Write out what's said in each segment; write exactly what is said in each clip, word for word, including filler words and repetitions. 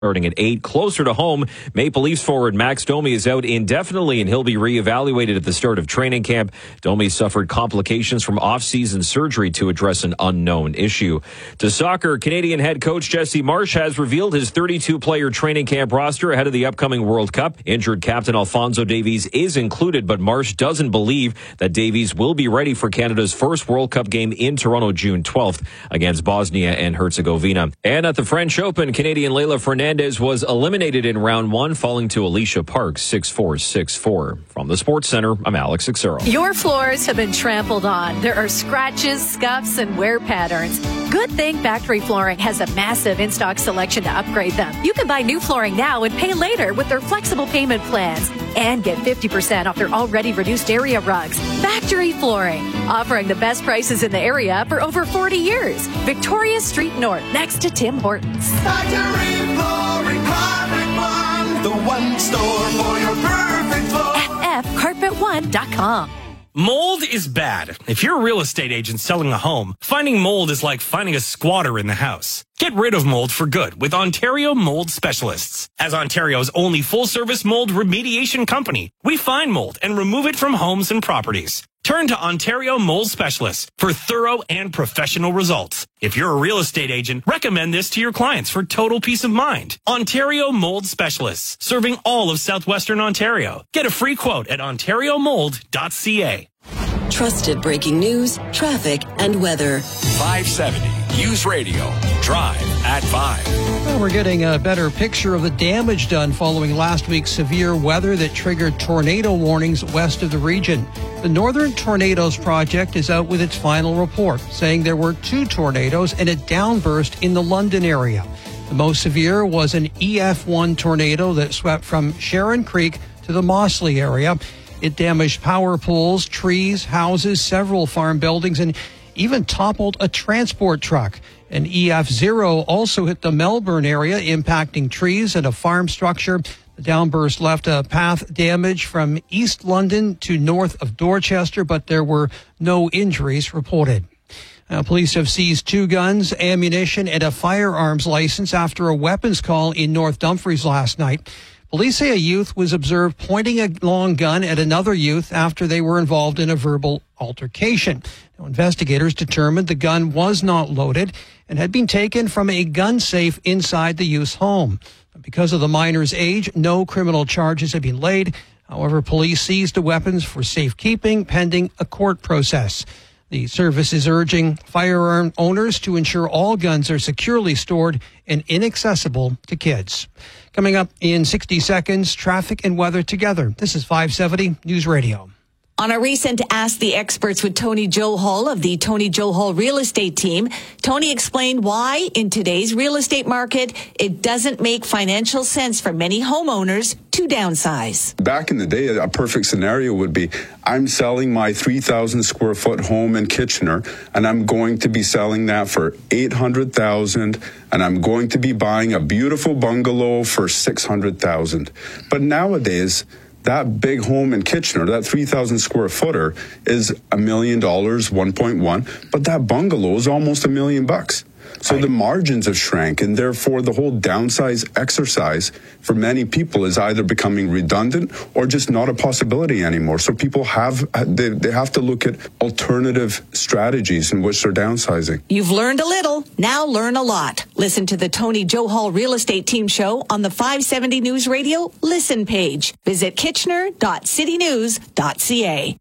Starting at eight, closer to home, Maple Leafs forward Max Domi is out indefinitely and he'll be reevaluated at the start of training camp. Domi suffered complications from off-season surgery to address an unknown issue. To soccer, Canadian head coach Jesse Marsch has revealed his thirty-two player training camp roster ahead of the upcoming World Cup. Injured captain Alphonso Davies is included, but Marsch doesn't believe that Davies will be ready for Canada's first World Cup game in Toronto June twelfth against Bosnia and Herzegovina. And at the French Open, Canadian Leylah Fernandez was eliminated in round one, falling to Alicia Parks six four, six four. From the Sports Center, I'm Alex Xero. Your floors have been trampled on. There are scratches, scuffs, and wear patterns. Good thing Factory Flooring has a massive in-stock selection to upgrade them. You can buy new flooring now and pay later with their flexible payment plans and get fifty percent off their already reduced area rugs. Factory Flooring, offering the best prices in the area for over forty years. Victoria Street North, next to Tim Hortons. Factory Flooring, Carpet One, the one store for your perfect floor. F F carpet one dot com. Mold is bad. If you're a real estate agent selling a home, finding mold is like finding a squatter in the house. Get rid of mold for good with Ontario Mold Specialists. As Ontario's only full-service mold remediation company, we find mold and remove it from homes and properties. Turn to Ontario Mold Specialists for thorough and professional results. If you're a real estate agent, recommend this to your clients for total peace of mind. Ontario Mold Specialists, serving all of southwestern Ontario. Get a free quote at ontario mold dot c a. Trusted breaking news, traffic, and weather. five seventy News Radio. Drive at five. Well, we're getting a better picture of the damage done following last week's severe weather that triggered tornado warnings west of the region. The Northern Tornadoes Project is out with its final report, saying there were two tornadoes and a downburst in the London area. The most severe was an E F one tornado that swept from Sharon Creek to the Mossley area. It damaged power poles, trees, houses, several farm buildings, and even toppled a transport truck. An E F zero also hit the Melbourne area, impacting trees and a farm structure. The downburst left a path damage from East London to north of Dorchester, but there were no injuries reported. Uh, police have seized two guns, ammunition, and a firearms license after a weapons call in North Dumfries last night. Police say a youth was observed pointing a long gun at another youth after they were involved in a verbal altercation. Now, investigators determined the gun was not loaded and had been taken from a gun safe inside the youth's home. Because of the minor's age, no criminal charges have been laid. However, police seized the weapons for safekeeping pending a court process. The service is urging firearm owners to ensure all guns are securely stored and inaccessible to kids. Coming up in sixty seconds, traffic and weather together. This is five seventy News Radio. On a recent Ask the Experts with Tony Johal of the Tony Johal Real Estate Team, Tony explained why in today's real estate market, it doesn't make financial sense for many homeowners to downsize. Back in the day, a perfect scenario would be I'm selling my three thousand square foot home in Kitchener, and I'm going to be selling that for eight hundred thousand dollars, and I'm going to be buying a beautiful bungalow for six hundred thousand dollars. But nowadays, that big home in Kitchener, that three thousand square footer, is a million dollars, one point one, but that bungalow is almost a million bucks. So the margins have shrank, and therefore the whole downsize exercise for many people is either becoming redundant or just not a possibility anymore. So people have, they, they have to look at alternative strategies in which they're downsizing. You've learned a little, now learn a lot. Listen to the Tony Johal Real Estate Team show on the five seventy News Radio Listen page. Visit kitchener dot city news dot c a.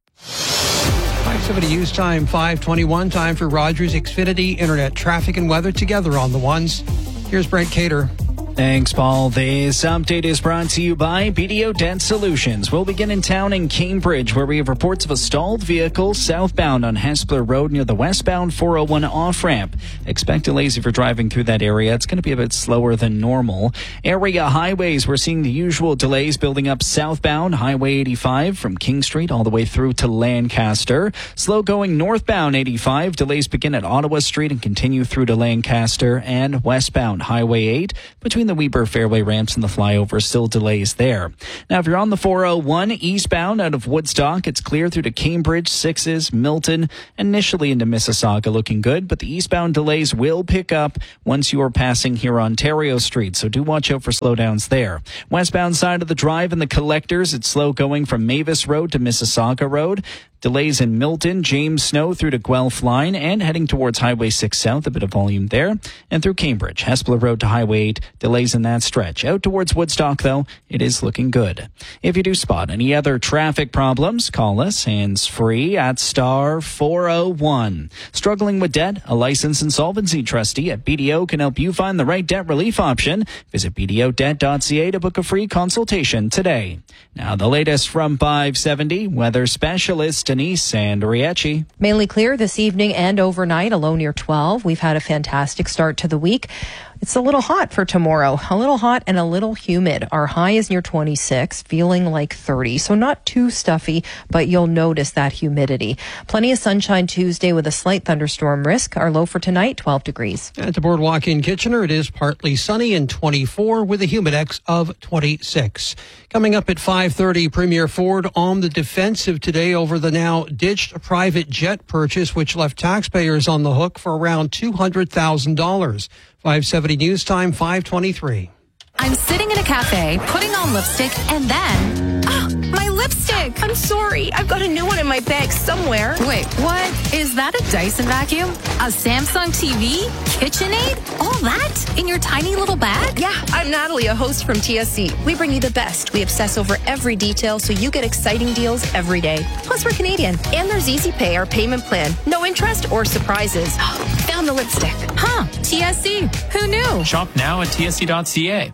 five seventy News Time, five twenty-one. Time for Rogers Xfinity Internet traffic and weather together on the ones. Here's Brent Cater. Thanks, Paul. This update is brought to you by B D O Debt Solutions. We'll begin in town in Cambridge, where we have reports of a stalled vehicle southbound on Hespeler Road near the westbound four oh one off-ramp. Expect delays if you're driving through that area. It's going to be a bit slower than normal. Area highways, we're seeing the usual delays building up southbound Highway eighty-five from King Street all the way through to Lancaster. Slow going northbound eighty-five. Delays begin at Ottawa Street and continue through to Lancaster, and westbound Highway eight between between the Weber Fairway ramps and the flyover, still delays there. Now, if you're on the four oh one eastbound out of Woodstock, it's clear through to Cambridge, Sixes, Milton, initially into Mississauga, looking good, but the eastbound delays will pick up once you are passing here Ontario Street, so do watch out for slowdowns there. Westbound side of the drive and the collectors, it's slow going from Mavis Road to Mississauga Road. Delays in Milton, James Snow through to Guelph Line and heading towards Highway six South, a bit of volume there. And through Cambridge, Hespeler Road to Highway eight, delays in that stretch. Out towards Woodstock, though, it is looking good. If you do spot any other traffic problems, call us hands-free at star four oh one. Struggling with debt? A licensed insolvency trustee at B D O can help you find the right debt relief option. Visit b d o debt dot c a to book a free consultation today. Now, the latest from five seventy, weather specialist Denise Andriecci. Mainly clear this evening and overnight, a low near twelve. We've had a fantastic start to the week. It's a little hot for tomorrow, a little hot and a little humid. Our high is near twenty-six, feeling like thirty, so not too stuffy, but you'll notice that humidity. Plenty of sunshine Tuesday with a slight thunderstorm risk. Our low for tonight, twelve degrees. At the Boardwalk in Kitchener, it is partly sunny and twenty-four with a humidex of twenty-six. Coming up at five thirty, Premier Ford on the defensive today over the now ditched private jet purchase, which left taxpayers on the hook for around two hundred thousand dollars. five seventy News Time, five twenty-three. I'm sitting in a cafe, putting on lipstick, and then... Oh, my lipstick! I'm sorry. I've got a new one in my bag somewhere. Wait, what? Is that a Dyson vacuum? A Samsung T V? KitchenAid? All that? In your tiny little bag? Yeah, I'm Natalie, a host from T S C. We bring you the best. We obsess over every detail so you get exciting deals every day. Plus, we're Canadian. And there's Easy Pay, our payment plan. No interest or surprises. Found the lipstick. Huh, T S C. Who knew? Shop now at t s c dot c a.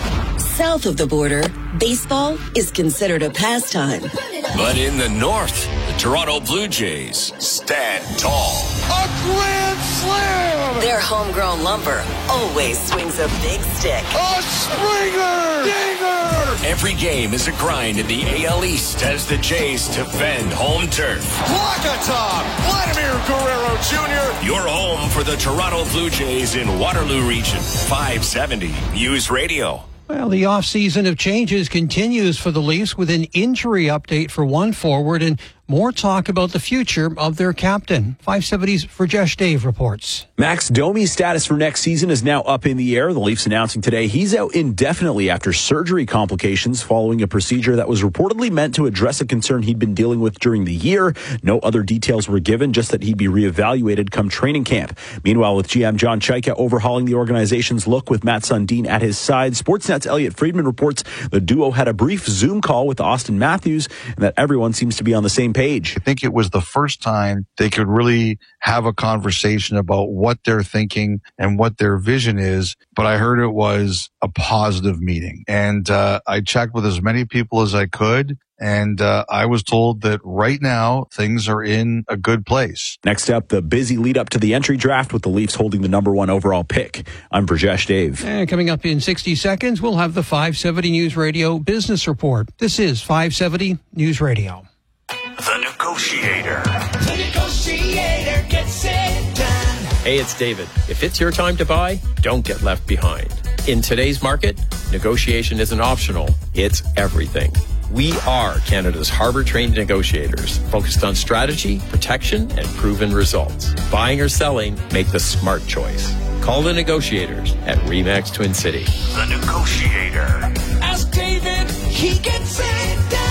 South of the border, baseball is considered a pastime. But in the north, the Toronto Blue Jays stand tall. A grand slam! Their homegrown lumber always swings a big stick. A Springer! Dinger! Every game is a grind in the A L East as the Jays defend home turf. Wakatop! Vladimir Guerrero Junior Your home for the Toronto Blue Jays in Waterloo Region. five seventy News Radio. Well, the off-season of changes continues for the Leafs with an injury update for one forward and more talk about the future of their captain. five seventy's Rajesh Dave reports. Max Domi's status for next season is now up in the air. The Leafs announcing today he's out indefinitely after surgery complications following a procedure that was reportedly meant to address a concern he'd been dealing with during the year. No other details were given, just that he'd be reevaluated come training camp. Meanwhile, with G M John Chaika overhauling the organization's look with Matt Sundin at his side, Sportsnet's Elliot Friedman reports the duo had a brief Zoom call with Austin Matthews and that everyone seems to be on the same page. I think it was the first time they could really have a conversation about what they're thinking and what their vision is. But I heard it was a positive meeting. And uh, I checked with as many people as I could. And uh, I was told that right now things are in a good place. Next up, the busy lead up to the entry draft with the Leafs holding the number one overall pick. I'm Brajesh Dave. And coming up in sixty seconds, we'll have the five seventy News Radio Business Report. This is five seventy News Radio. The Negotiator. The Negotiator gets it done. Hey, it's David. If it's your time to buy, don't get left behind. In today's market, negotiation isn't optional, it's everything. We are Canada's Harvard-trained negotiators, focused on strategy, protection, and proven results. Buying or selling, make the smart choice. Call the negotiators at RE/MAX Twin City. The Negotiator. Ask David, he gets it done.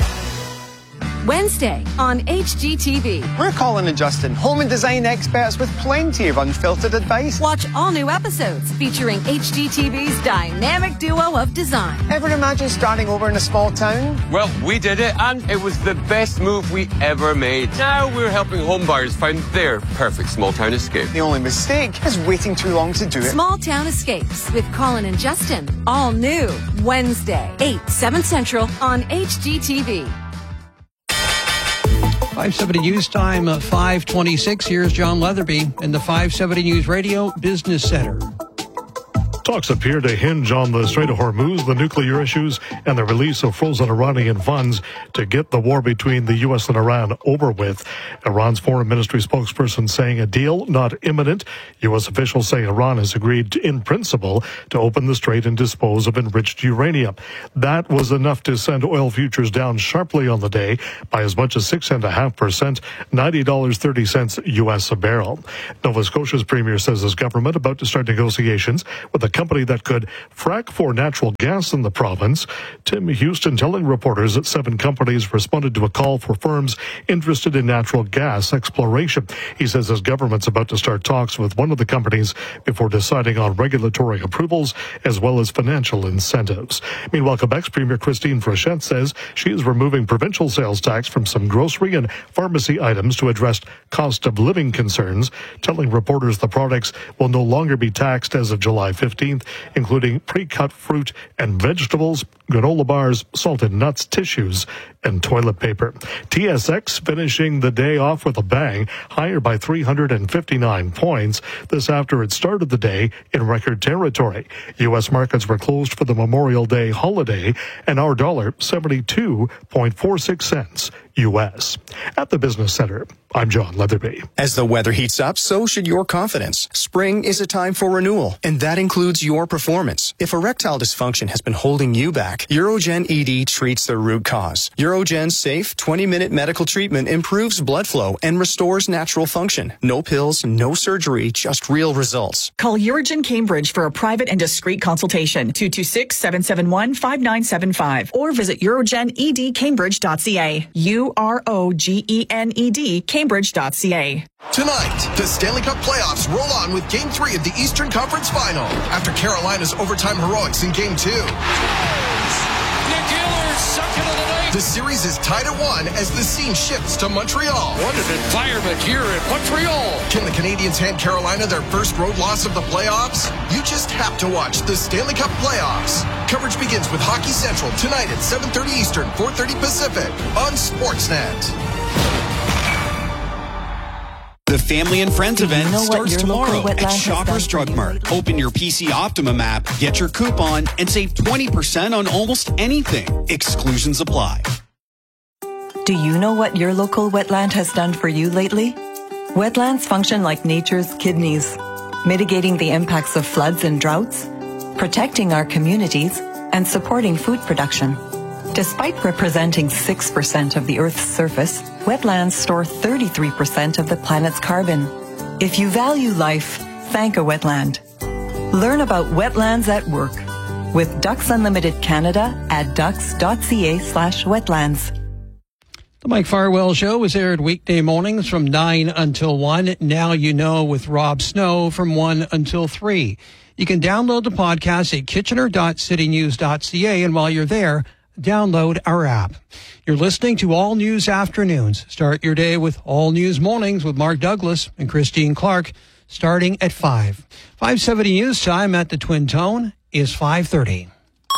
Wednesday on H G T V. We're Colin and Justin, home and design experts with plenty of unfiltered advice. Watch all new episodes featuring H G T V's dynamic duo of design. Ever imagine starting over in a small town? Well, we did it, and it was the best move we ever made. Now we're helping homebuyers find their perfect small town escape. The only mistake is waiting too long to do it. Small Town Escapes with Colin and Justin. All new Wednesday, eight, seven Central on H G T V. five seventy News Time, uh, five twenty-six. Here's John Leatherby in the five seventy News Radio Business Center. Talks appear to hinge on the Strait of Hormuz, the nuclear issues, and the release of frozen Iranian funds to get the war between the U S and Iran over with. Iran's foreign ministry spokesperson saying a deal not imminent. U S officials say Iran has agreed to, in principle to open the strait and dispose of enriched uranium. That was enough to send oil futures down sharply on the day by as much as six point five percent, ninety dollars and thirty cents U S a barrel. Nova Scotia's premier says his government about to start negotiations with a company that could frack for natural gas in the province. Tim Houston telling reporters that seven companies responded to a call for firms interested in natural gas exploration. He says his government's about to start talks with one of the companies before deciding on regulatory approvals as well as financial incentives. Meanwhile, Quebec's Premier Christine Frechette says she is removing provincial sales tax from some grocery and pharmacy items to address cost of living concerns, telling reporters the products will no longer be taxed as of July fifteenth, including pre-cut fruit and vegetables, granola bars, salted nuts, tissues, and toilet paper. T S X finishing the day off with a bang, higher by three hundred fifty-nine points. This after it started the day in record territory. U S markets were closed for the Memorial Day holiday, and our dollar seventy-two point four six cents U S. At the Business Center, I'm John Leatherby. As the weather heats up, so should your confidence. Spring is a time for renewal, and that includes your performance. If erectile dysfunction has been holding you back, Urogen E D treats the root cause. Urogen's safe twenty-minute medical treatment improves blood flow and restores natural function. No pills, no surgery, just real results. Call Urogen Cambridge for a private and discreet consultation. two two six, seven seven one, five nine seven five or visit urogen e d cambridge dot c a. U R O G E N E D Cambridge dot c a. Tonight, the Stanley Cup playoffs roll on with Game three of the Eastern Conference Final after Carolina's overtime heroics in Game two. Nick Hiller, second of the night. The series is tied at one as the scene shifts to Montreal. What an environment here in Montreal. Can the Canadiens hand Carolina their first road loss of the playoffs? You just have to watch the Stanley Cup playoffs. Coverage begins with Hockey Central tonight at seven thirty Eastern, four thirty Pacific on Sportsnet. The Family and Friends Do you event know what starts your tomorrow local at wetland has Shoppers done Drug Mart. Open your P C Optimum app, get your coupon, and save twenty percent on almost anything. Exclusions apply. Do you know what your local wetland has done for you lately? Wetlands function like nature's kidneys, mitigating the impacts of floods and droughts, protecting our communities, and supporting food production. Despite representing six percent of the Earth's surface, wetlands store thirty-three percent of the planet's carbon. If you value life, thank a wetland. Learn about wetlands at work with Ducks Unlimited Canada at ducks.ca slash wetlands. The Mike Farwell Show is aired weekday mornings from nine until one. Now you know with Rob Snow from one until three. You can download the podcast at kitchener dot city news dot c a, and while you're there, download our app. You're listening to All News Afternoons. Start your day with All News Mornings with Mark Douglas and Christine Clark, starting at five. five seventy News Time at the Twin Tone is five thirty.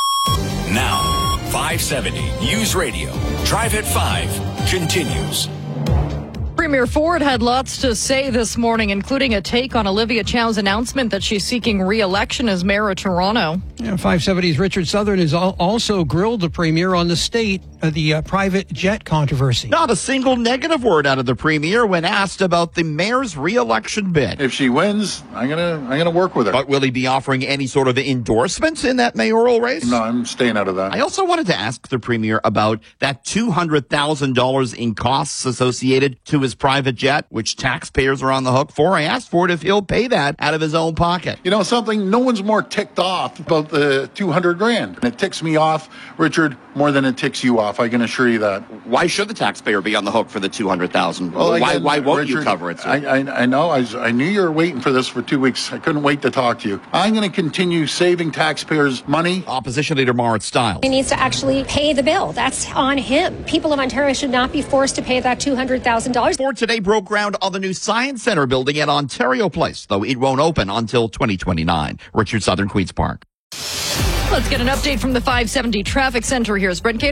Now, five seventy News Radio. Drive at five continues. Premier Ford had lots to say this morning, including a take on Olivia Chow's announcement that she's seeking re-election as mayor of Toronto. Yeah, five seventy's Richard Southern has also grilled the premier on the state of the uh, private jet controversy. Not a single negative word out of the premier when asked about the mayor's re-election bid. If she wins, I'm gonna I'm gonna work with her. But will he be offering any sort of endorsements in that mayoral race? No, I'm staying out of that. I also wanted to ask the premier about that two hundred thousand dollars in costs associated to his private jet, which taxpayers are on the hook for. I asked Ford if he'll pay that out of his own pocket. You know something? No one's more ticked off about the two hundred grand. And it ticks me off, Richard, more than it ticks you off. I can assure you that. Why should the taxpayer be on the hook for the two hundred thousand dollars? Well, why, again, why won't Richard, you cover it, sir? I, I, I know. I, I knew you were waiting for this for two weeks. I couldn't wait to talk to you. I'm going to continue saving taxpayers money. Opposition Leader Marit Stiles. He needs to actually pay the bill. That's on him. People of Ontario should not be forced to pay that two hundred thousand dollars. Ford today broke ground on the new Science Centre building at Ontario Place, though it won't open until twenty twenty-nine. Richard Southern, Queen's Park. Let's get an update from the five seventy Traffic Center. Here's Brent Cater.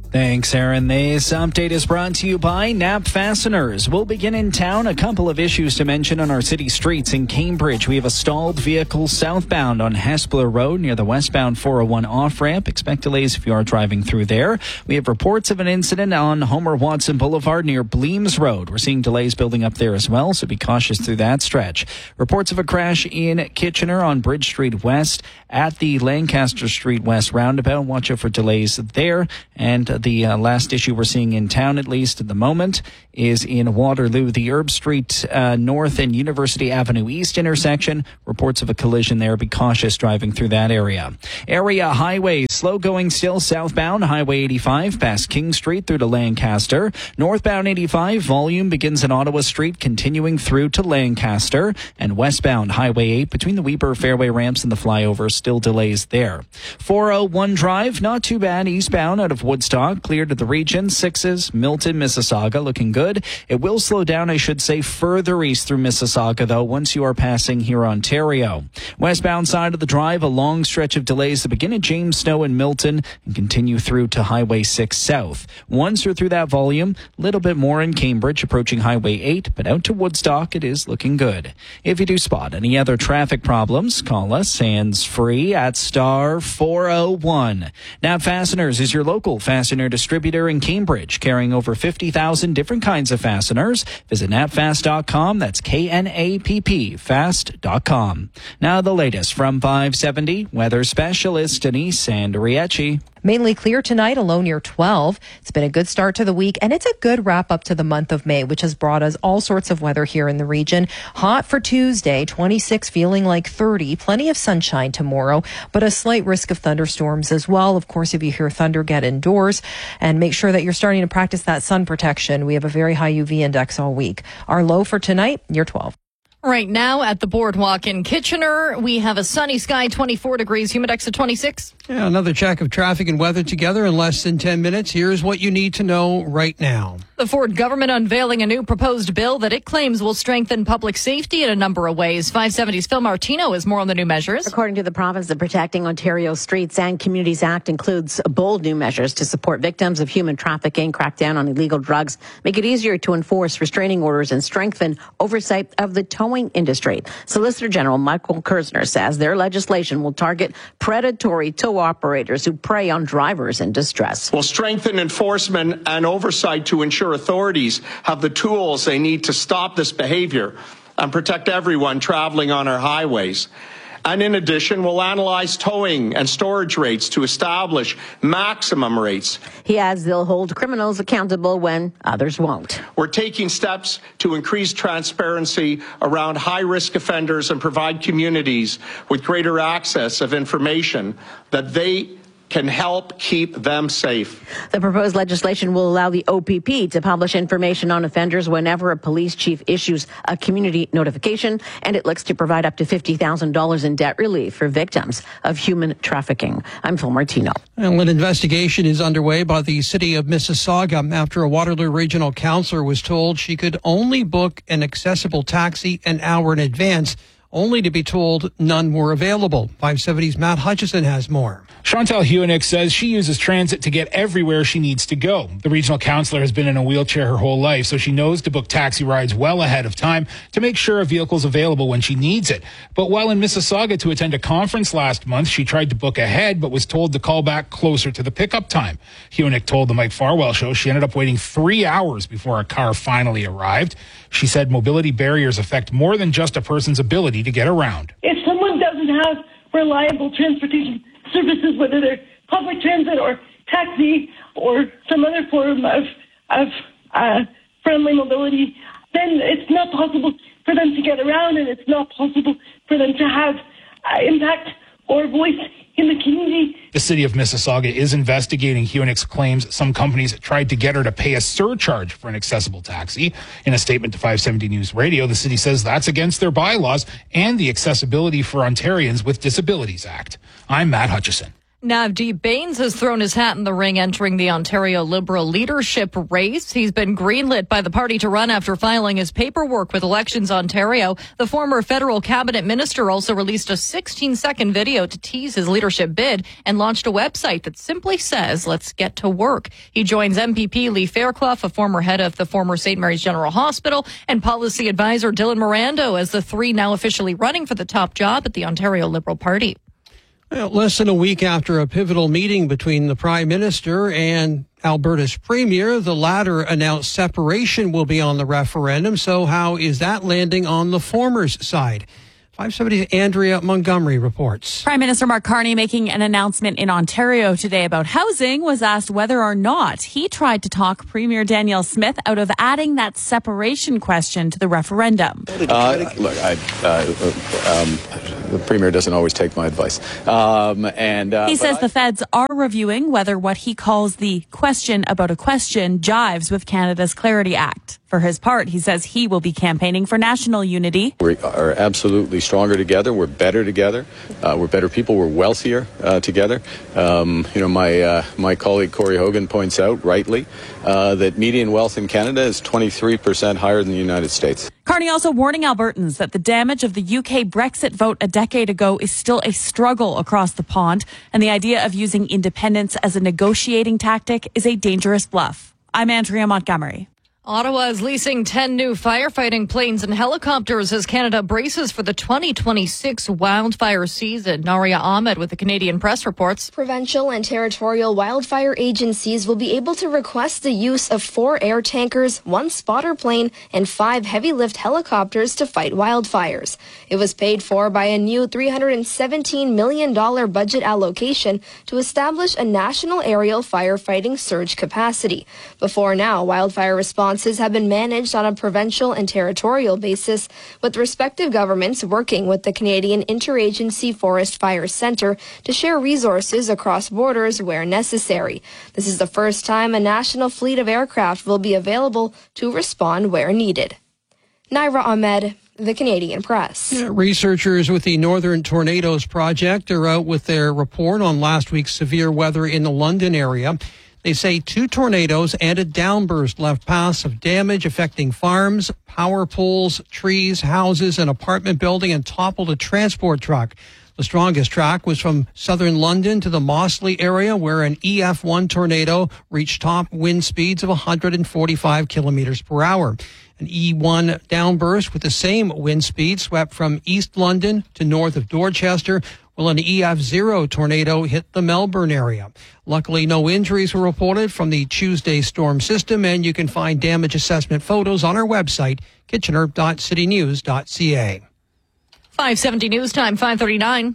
Thanks, Aaron. This update is brought to you by Knapp Fasteners. We'll begin in town. A couple of issues to mention on our city streets. In Cambridge, we have a stalled vehicle southbound on Hespeler Road near the westbound four oh one off-ramp. Expect delays if you are driving through there. We have reports of an incident on Homer Watson Boulevard near Bleems Road. We're seeing delays building up there as well, so be cautious through that stretch. Reports of a crash in Kitchener on Bridge Street West at the Lancaster Street West roundabout. Watch out for delays there. And the uh, last issue we're seeing in town, at least at the moment, is in Waterloo, the Herb Street uh, North and University Avenue East intersection. Reports of a collision there. Be cautious driving through that area. Area highways, slow going still southbound, Highway eighty-five past King Street through to Lancaster. Northbound eighty-five, volume begins at Ottawa Street, continuing through to Lancaster. And westbound Highway eight between the Weber Fairway ramps and the flyover, still delays there. four oh one Drive, not too bad eastbound out of Woodstock, clear to the region. Sixes, Milton, Mississauga, looking good. It will slow down, I should say, further east through Mississauga, though, once you are passing here Ontario. Westbound side of the drive, a long stretch of delays that begin at James Snow and Milton and continue through to Highway six South. Once you're through that volume, a little bit more in Cambridge, approaching Highway eight, but out to Woodstock, it is looking good. If you do spot any other traffic problems, call us hands-free at star four oh one. Knapp Fasteners is your local fastener distributor in Cambridge, carrying over fifty thousand different kinds of fasteners. Visit knapp fast dot com. That's K N A P P, fast dot com. Now the latest from five seventy, weather specialist Denise Sandriecci. Mainly clear tonight, a low near twelve. It's been a good start to the week, and it's a good wrap up to the month of May, which has brought us all sorts of weather here in the region. Hot for Tuesday, twenty-six, feeling like thirty. Plenty of sunshine tomorrow, but a slight risk of thunderstorms as well. Of course, if you hear thunder, get indoors and make sure that you're starting to practice that sun protection. We have a very high U V index all week. Our low for tonight, near twelve. Right now at the Boardwalk in Kitchener, we have a sunny sky, twenty-four degrees, humidex at twenty-six. Yeah, another check of traffic and weather together in less than ten minutes. Here's what you need to know right now. The Ford government unveiling a new proposed bill that it claims will strengthen public safety in a number of ways. five seventy's Phil Martino has more on the new measures. According to the province, the Protecting Ontario Streets and Communities Act includes bold new measures to support victims of human trafficking, crack down on illegal drugs, make it easier to enforce restraining orders, and strengthen oversight of the towing industry. Solicitor General Michael Kersner says their legislation will target predatory tow operators who prey on drivers in distress. We'll strengthen enforcement and oversight to ensure authorities have the tools they need to stop this behavior and protect everyone traveling on our highways. And in addition, we'll analyze towing and storage rates to establish maximum rates. He adds they'll hold criminals accountable when others won't. We're taking steps to increase transparency around high-risk offenders and provide communities with greater access of information that they can help keep them safe. The proposed legislation will allow the O P P to publish information on offenders whenever a police chief issues a community notification, and it looks to provide up to fifty thousand dollars in debt relief for victims of human trafficking. I'm Phil Martino. Well, an investigation is underway by the city of Mississauga after a Waterloo Regional Councillor was told she could only book an accessible taxi an hour in advance, only to be told none were available. five seventy's Matt Hutchison has more. Chantal Hewenick says she uses transit to get everywhere she needs to go. The regional councillor has been in a wheelchair her whole life, so she knows to book taxi rides well ahead of time to make sure a vehicle is available when she needs it. But while in Mississauga to attend a conference last month, she tried to book ahead but was told to call back closer to the pickup time. Hewenick told the Mike Farwell Show she ended up waiting three hours before a car finally arrived. She said mobility barriers affect more than just a person's ability to get around. If someone doesn't have reliable transportation services, whether they're public transit or taxi or some other form of, of uh, friendly mobility, then it's not possible for them to get around, and it's not possible for them to have uh, impact or voice in the community. The city of Mississauga is investigating Hewenick's claims some companies tried to get her to pay a surcharge for an accessible taxi. In a statement to five seventy News Radio, the city says that's against their bylaws and the Accessibility for Ontarians with Disabilities Act. I'm Matt Hutchison. Navdeep Bains has thrown his hat in the ring entering the Ontario Liberal leadership race. He's been greenlit by the party to run after filing his paperwork with Elections Ontario. The former federal cabinet minister also released a sixteen-second video to tease his leadership bid and launched a website that simply says, "Let's get to work." He joins M P P Lee Fairclough, a former head of the former Saint Mary's General Hospital, and policy advisor Dylan Morando as the three now officially running for the top job at the Ontario Liberal Party. Well, less than a week after a pivotal meeting between the Prime Minister and Alberta's Premier, the latter announced separation will be on the referendum. So how is that landing on the former's side? five seventy's Andrea Montgomery reports. Prime Minister Mark Carney, making an announcement in Ontario today about housing, was asked whether or not he tried to talk Premier Danielle Smith out of adding that separation question to the referendum. Uh, look, I, uh, um, the Premier doesn't always take my advice. Um, and uh, He says I, the feds are reviewing whether what he calls the question about a question jives with Canada's Clarity Act. For his part, he says he will be campaigning for national unity. We are absolutely stronger together. We're better together. Uh, we're better people. We're wealthier uh, together. Um, you know, my uh, my colleague Corey Hogan points out rightly uh, that median wealth in Canada is twenty-three percent higher than the United States. Carney also warning Albertans that the damage of the U K Brexit vote a decade ago is still a struggle across the pond, and the idea of using independence as a negotiating tactic is a dangerous bluff. I'm Andrea Montgomery. Ottawa is leasing ten new firefighting planes and helicopters as Canada braces for the twenty twenty-six wildfire season. Naria Ahmed with the Canadian Press reports. Provincial and territorial wildfire agencies will be able to request the use of four air tankers, one spotter plane, and five heavy-lift helicopters to fight wildfires. It was paid for by a new three hundred seventeen million dollars budget allocation to establish a national aerial firefighting surge capacity. Before now, wildfire response have been managed on a provincial and territorial basis, with respective governments working with the Canadian Interagency Forest Fire Centre to share resources across borders where necessary. This is the first time a national fleet of aircraft will be available to respond where needed. Naira Ahmed, the Canadian Press. Yeah, researchers with the Northern Tornadoes Project are out with their report on last week's severe weather in the London area. They say two tornadoes and a downburst left paths of damage affecting farms, power poles, trees, houses, an apartment building, and toppled a transport truck. The strongest track was from southern London to the Mossley area, where an E F one tornado reached top wind speeds of one hundred forty-five kilometers per hour. An E one downburst with the same wind speed swept from East London to north of Dorchester, while an E F zero tornado hit the Melbourne area. Luckily, no injuries were reported from the Tuesday storm system, and you can find damage assessment photos on our website, kitchener dot city news dot c a. five seventy News Time, five thirty-nine.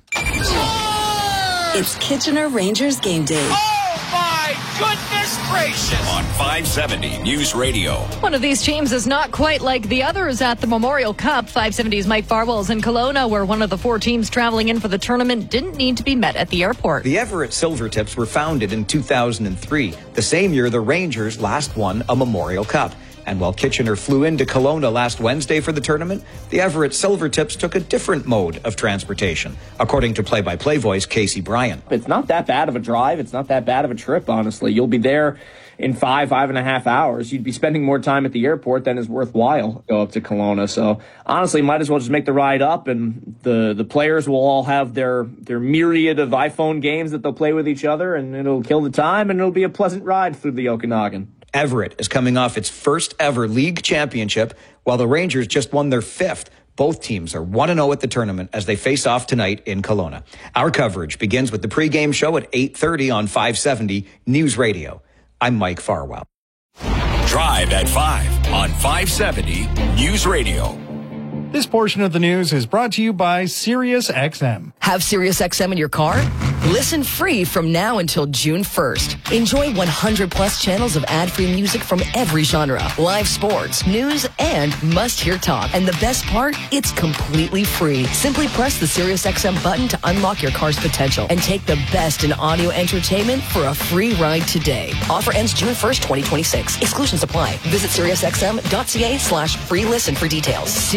It's Kitchener Rangers game day. Oh, my goodness gracious! On five seventy News Radio. One of these teams is not quite like the others at the Memorial Cup. five seventy's Mike Farwell's in Kelowna, where one of the four teams traveling in for the tournament didn't need to be met at the airport. The Everett Silvertips were founded in two thousand three, the same year the Rangers last won a Memorial Cup. And while Kitchener flew into Kelowna last Wednesday for the tournament, the Everett Silvertips took a different mode of transportation, according to play-by-play voice Casey Bryan. It's not that bad of a drive. It's not that bad of a trip, honestly. You'll be there in five, five and a half hours. You'd be spending more time at the airport than is worthwhile go up to Kelowna. So honestly, might as well just make the ride up, and the, the players will all have their, their myriad of iPhone games that they'll play with each other, and it'll kill the time, and it'll be a pleasant ride through the Okanagan. Everett is coming off its first ever league championship, while the Rangers just won their fifth. Both teams are one and oh at the tournament as they face off tonight in Kelowna. Our coverage begins with the pregame show at eight thirty on five seventy News Radio. I'm Mike Farwell. Drive at five on five seventy News Radio. This portion of the news is brought to you by SiriusXM. Have SiriusXM in your car? Listen free from now until June first. Enjoy one hundred plus channels of ad-free music from every genre, live sports, news, and must-hear talk. And the best part? It's completely free. Simply press the SiriusXM button to unlock your car's potential and take the best in audio entertainment for a free ride today. Offer ends June first, twenty twenty-six. Exclusions apply. Visit SiriusXM.ca slash free listen for details. SiriusXM.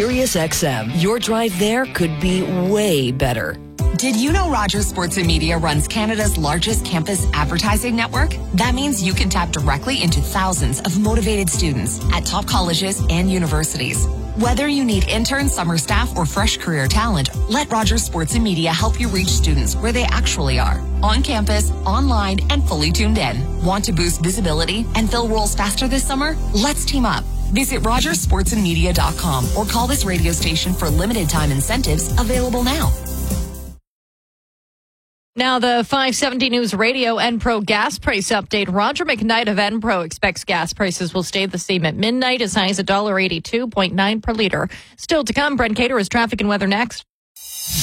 X M. Your drive there could be way better. Did you know Rogers Sports and Media runs Canada's largest campus advertising network? That means you can tap directly into thousands of motivated students at top colleges and universities. Whether you need interns, summer staff, or fresh career talent, let Rogers Sports and Media help you reach students where they actually are. On campus, online, and fully tuned in. Want to boost visibility and fill roles faster this summer? Let's team up. Visit rogers sports and media dot com or call this radio station for limited time incentives available now. Now, the five seventy News Radio Enpro gas price update. Roger McKnight of Enpro expects gas prices will stay the same at midnight, as high as one dollar eighty-two point nine per liter. Still to come, Brent Cater is traffic and weather next.